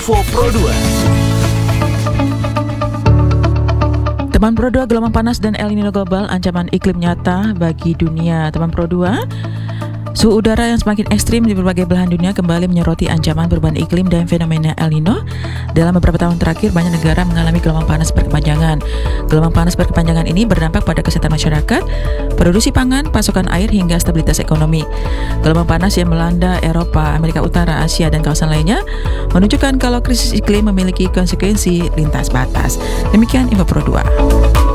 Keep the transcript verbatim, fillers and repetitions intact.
Info Pro dua. Teman Pro dua, gelombang panas dan El Nino global ancaman iklim nyata bagi dunia. Teman Pro dua, suhu udara yang semakin ekstrim di berbagai belahan dunia kembali menyoroti ancaman perubahan iklim dan fenomena El Nino. Dalam beberapa tahun terakhir, banyak negara mengalami gelombang panas berkepanjangan. Gelombang panas berkepanjangan ini berdampak pada kesehatan masyarakat, produksi pangan, pasokan air, hingga stabilitas ekonomi. Gelombang panas yang melanda Eropa, Amerika Utara, Asia, dan kawasan lainnya menunjukkan kalau krisis iklim memiliki konsekuensi lintas batas. Demikian Info Pro dua.